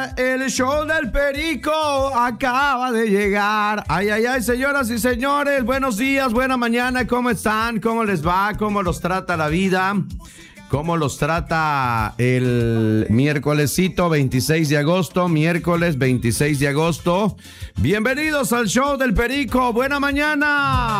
El show del Perico acaba de llegar. Ay, ay, ay, señoras y señores, buenos días, buena mañana, ¿cómo están? ¿Cómo les va? ¿Cómo los trata la vida? ¿Cómo los trata el miércolesito 26 de agosto? Miércoles 26 de agosto. Bienvenidos al show del Perico, buena mañana.